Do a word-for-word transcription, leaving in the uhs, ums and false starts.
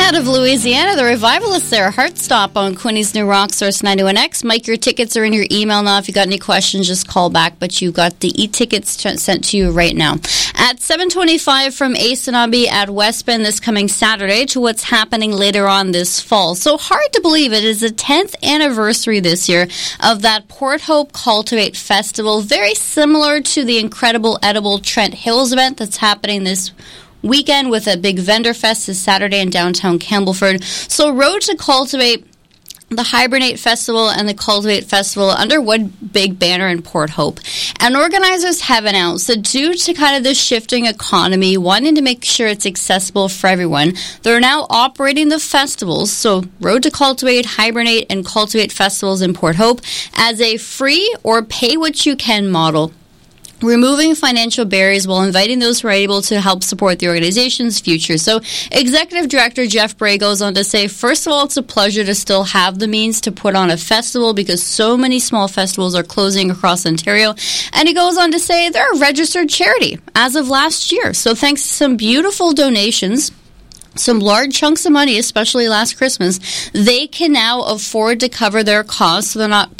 Out of Louisiana, the Revivalists there, Heartstop on Quinny's New Rock Source ninety-one X. Mike, your tickets are in your email now. If you got any questions, just call back. But you got the e-tickets t- sent to you right now. At seven twenty-five from Asonabi at West Bend this coming Saturday to what's happening later on this fall. So hard to believe it is the tenth anniversary this year of that Port Hope Cultivate Festival. Very similar to the incredible Edible Trent Hills event that's happening this weekend with a big vendor fest this Saturday in downtown Campbellford. So Road to Cultivate, the Hibernate Festival, and the Cultivate Festival under one big banner in Port Hope. And organizers have announced that due to kind of this shifting economy, wanting to make sure it's accessible for everyone, they're now operating the festivals, so Road to Cultivate, Hibernate, and Cultivate Festivals in Port Hope, as a free or pay-what-you-can model, removing financial barriers while inviting those who are able to help support the organization's future. So Executive Director Jeff Bray goes on to say, first of all, it's a pleasure to still have the means to put on a festival because so many small festivals are closing across Ontario. And he goes on to say they're a registered charity as of last year. So thanks to some beautiful donations, some large chunks of money, especially last Christmas, they can now afford to cover their costs so they're not